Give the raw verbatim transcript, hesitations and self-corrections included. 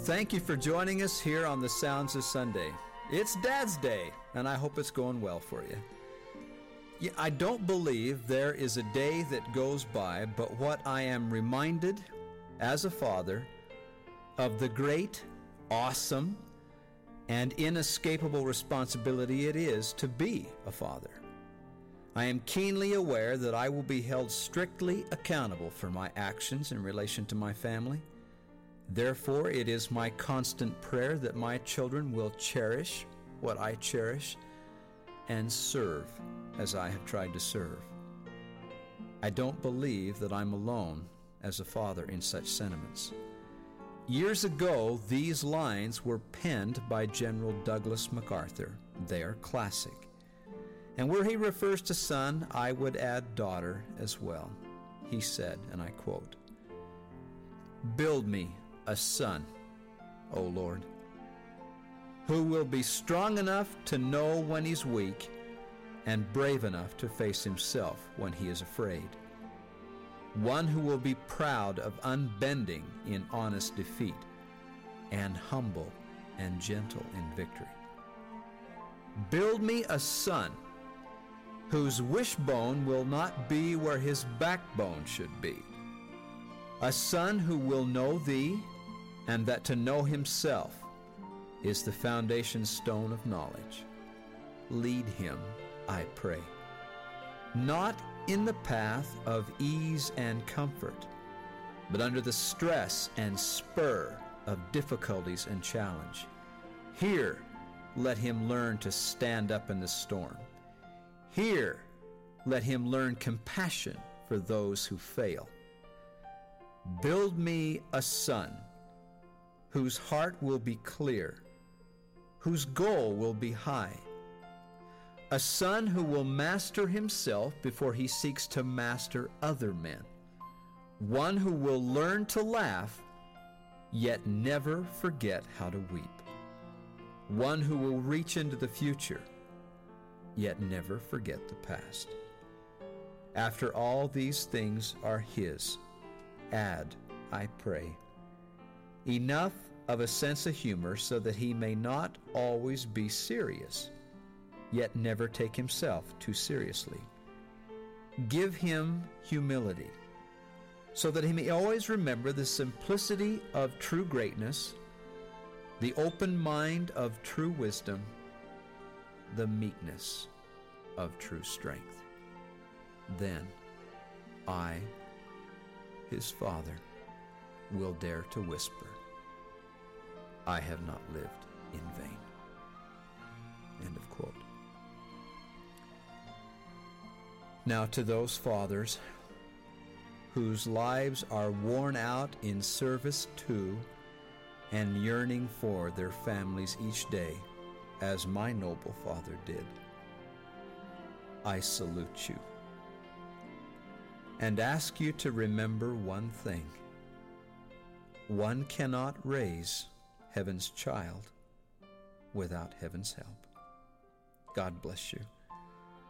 Thank you for joining us here on the Sounds of Sunday. It's Dad's Day, and I hope it's going well for you. Yeah, I don't believe there is a day that goes by but what I am reminded as a father of the great, awesome, and inescapable responsibility it is to be a father. I am keenly aware that I will be held strictly accountable for my actions in relation to my family. Therefore, it is my constant prayer that my children will cherish what I cherish and serve as I have tried to serve. I don't believe that I'm alone as a father in such sentiments. Years ago, these lines were penned by General Douglas MacArthur. They are classic. And where he refers to son, I would add daughter as well. He said, and I quote, "Build me a son, O Lord, who will be strong enough to know when he's weak and brave enough to face himself when he is afraid. One who will be proud of unbending in honest defeat and humble and gentle in victory. Build me a son whose wishbone will not be where his backbone should be. A son who will know thee, and that to know himself is the foundation stone of knowledge. Lead him, I pray, not in the path of ease and comfort, but under the stress and spur of difficulties and challenge. Here, let him learn to stand up in the storm. Here, let him learn compassion for those who fail. Build me a son whose heart will be clear, whose goal will be high, a son who will master himself before he seeks to master other men, one who will learn to laugh, yet never forget how to weep, one who will reach into the future, yet never forget the past. After all these things are his, add, I pray, enough of a sense of humor so that he may not always be serious, yet never take himself too seriously. Give him humility so that he may always remember the simplicity of true greatness, the open mind of true wisdom, the meekness of true strength. Then I, his father, will dare to whisper, I have not lived in vain." End of quote. Now to those fathers whose lives are worn out in service to and yearning for their families each day, as my noble father did, I salute you and ask you to remember one thing. One cannot raise heaven's child without heaven's help. God bless you.